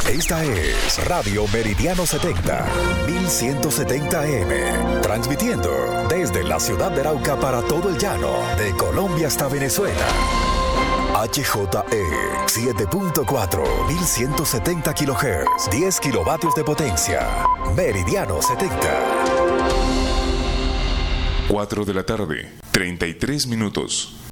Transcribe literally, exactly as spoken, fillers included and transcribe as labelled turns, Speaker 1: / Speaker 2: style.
Speaker 1: Esta es Radio Meridiano setenta, mil ciento setenta A M, transmitiendo desde la ciudad de Arauca para todo el llano, de Colombia hasta Venezuela. H J E siete punto cuatro, mil ciento setenta kilohertz, diez kilovatios de potencia. Meridiano setenta.
Speaker 2: cuatro de la tarde, treinta y tres minutos.